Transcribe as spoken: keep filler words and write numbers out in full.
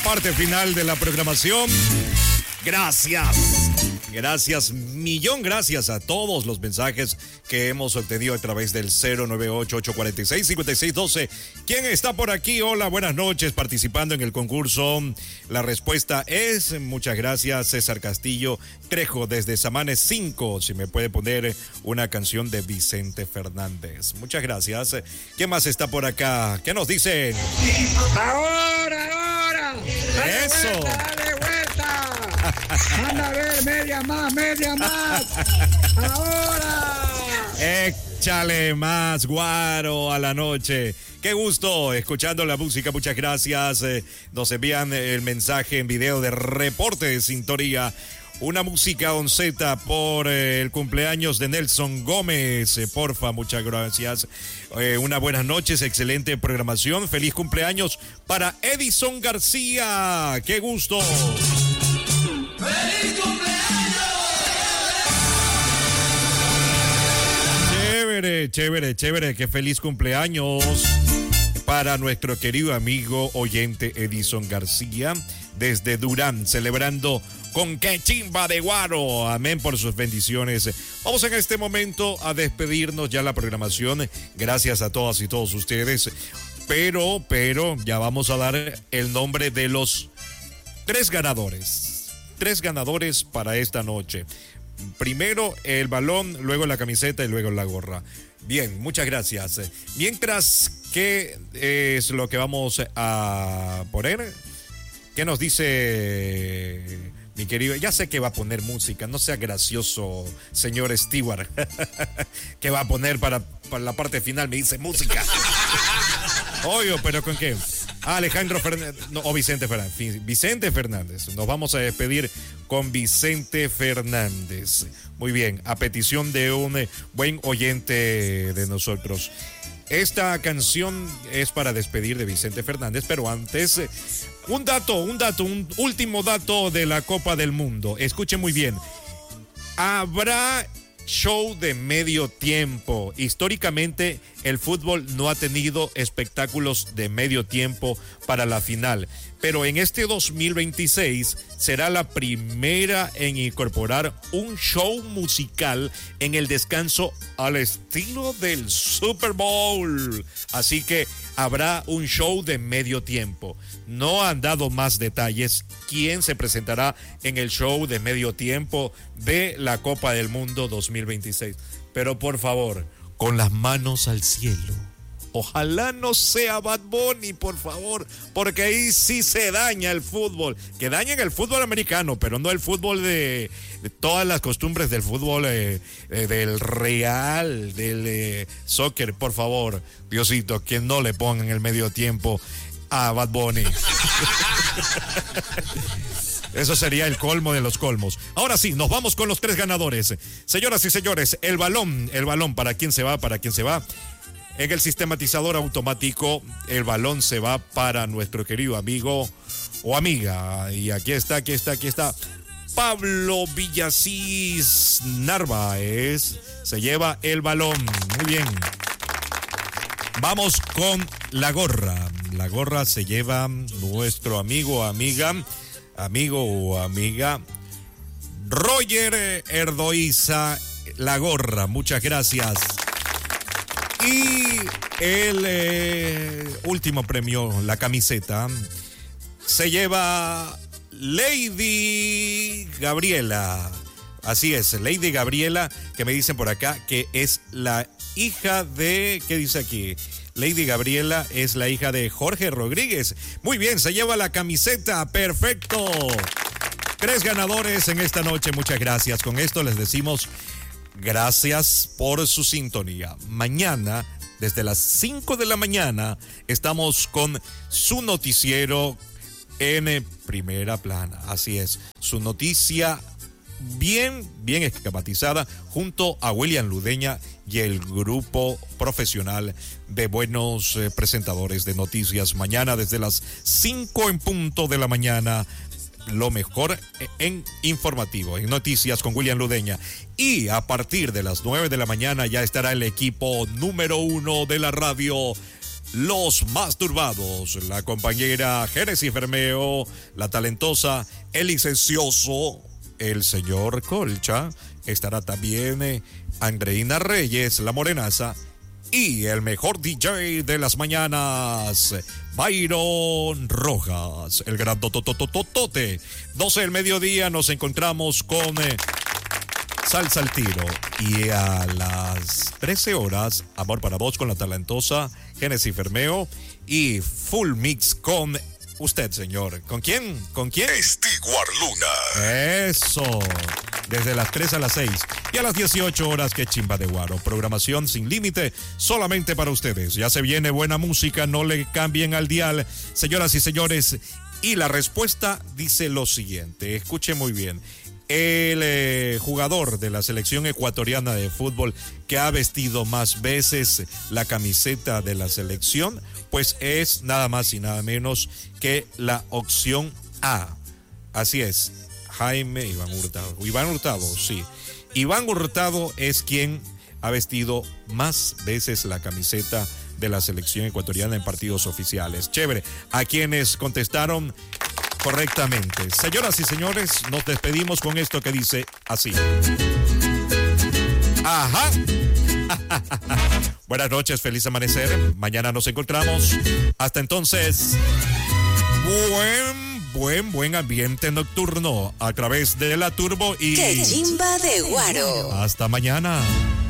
parte final de la programación. Gracias. Gracias, millón gracias a todos los mensajes que hemos obtenido a través del cero nueve ocho, ocho cuatro seis, cinco seis uno dos. ¿Quién está por aquí? Hola, buenas noches, participando en el concurso. La respuesta es, muchas gracias, César Castillo Trejo, desde Samanes cinco. Si me puede poner una canción de Vicente Fernández. Muchas gracias. ¿Quién más está por acá? ¿Qué nos dicen? ¡Ahora, ahora! ¡Dale ¡Eso! Vuelta, ¡dale vuelta! ¡Anda a ver, media más, media más! ¡Ahora! Échale más, Guaro, a la noche. Qué gusto escuchando la música, muchas gracias. Eh, nos envían el mensaje en video de reporte de sintonía. Una música onceta por eh, el cumpleaños de Nelson Gómez. Eh, porfa, muchas gracias. Eh, una buenas noches, excelente programación. Feliz cumpleaños para Edison García. Qué gusto. ¡Feliz cumpleaños! Chévere, chévere, chévere. Qué feliz cumpleaños para nuestro querido amigo oyente Edison García desde Durán, celebrando con qué chimba de Guaro. Amén por sus bendiciones. Vamos en este momento a despedirnos ya la programación. Gracias a todas y todos ustedes. Pero, pero, ya vamos a dar el nombre de los tres ganadores. Tres ganadores para esta noche. Primero el balón, luego la camiseta y luego la gorra. Bien, muchas gracias. Mientras, ¿qué es lo que vamos a poner? ¿Qué nos dice mi querido? Ya sé que va a poner música, no sea gracioso, señor Stewart. ¿Qué va a poner para, para la parte final? Me dice música. Oye, pero ¿con qué? Alejandro Fernández, no, o Vicente Fernández. Vicente Fernández. Nos vamos a despedir con Vicente Fernández. Muy bien, a petición de un buen oyente de nosotros. Esta canción es para despedir de Vicente Fernández, pero antes, un dato, un dato, un último dato de la Copa del Mundo. Escuche muy bien. Habrá show de medio tiempo. Históricamente, el fútbol no ha tenido espectáculos de medio tiempo para la final, pero en este dos mil veintiséis será la primera en incorporar un show musical en el descanso al estilo del Super Bowl. Así que habrá un show de medio tiempo. No han dado más detalles quién se presentará en el show de medio tiempo de la Copa del Mundo dos mil veintiséis. Pero por favor, con las manos al cielo, ojalá no sea Bad Bunny, por favor, porque ahí sí se daña el fútbol. Que dañen el fútbol americano, pero no el fútbol de, de todas las costumbres del fútbol, eh, eh, del real, del eh, soccer. Por favor, Diosito, que no le pongan el medio tiempo a Bad Bunny. Eso sería el colmo de los colmos. Ahora sí, nos vamos con los tres ganadores. Señoras y señores, el balón, el balón, ¿para quién se va? ¿Para quién se va? En el sistematizador automático, el balón se va para nuestro querido amigo o amiga. Y aquí está, aquí está, aquí está. Pablo Villasís Narváez se lleva el balón. Muy bien. Vamos con la gorra. La gorra se lleva nuestro amigo o amiga, amigo o amiga, Roger Erdoiza, la gorra. Muchas gracias. Y el eh, último premio, la camiseta, se lleva Lady Gabriela. Así es, Lady Gabriela, que me dicen por acá que es la hija de, ¿qué dice aquí? Lady Gabriela es la hija de Jorge Rodríguez. Muy bien, se lleva la camiseta, perfecto. Tres ganadores en esta noche, muchas gracias. Con esto les decimos gracias por su sintonía. Mañana, desde las cinco de la mañana, estamos con su noticiero en Primera Plana. Así es, su noticia bien, bien esquematizada junto a William Ludeña y el grupo profesional de buenos eh, presentadores de noticias. Mañana desde las cinco en punto de la mañana, lo mejor en informativo, en noticias con William Ludeña. Y a partir de las nueve de la mañana ya estará el equipo número uno de la radio, los más turbados. La compañera Génesis Bermeo, la talentosa, el licencioso, el señor Colcha. Estará también eh, Andreina Reyes, la morenaza. Y el mejor D J de las mañanas, Byron Rojas, el gran tototototote. doce del mediodía nos encontramos con eh, Salsa al Tiro. Y a las trece horas, Amor para Vos con la talentosa Génesis Bermeo. Y Full Mix con usted, señor. ¿Con quién? ¿Con quién? Stewart Luna. Eso. Desde las tres a las seis y a las dieciocho horas, que chimba de guaro. Programación sin límite, solamente para ustedes. Ya se viene buena música, no le cambien al dial, señoras y señores. Y la respuesta dice lo siguiente, escuche muy bien. El eh, jugador de la selección ecuatoriana de fútbol que ha vestido más veces la camiseta de la selección, pues es nada más y nada menos que la opción A. Así es. Jaime Iván Hurtado. Iván Hurtado, sí. Iván Hurtado es quien ha vestido más veces la camiseta de la selección ecuatoriana en partidos oficiales. Chévere. A quienes contestaron correctamente. Señoras y señores, nos despedimos con esto que dice así. Ajá. Buenas noches, feliz amanecer. Mañana nos encontramos. Hasta entonces, buen Buen, buen ambiente nocturno a través de la Turbo y... ¡Qué chimba de guaro! Hasta mañana.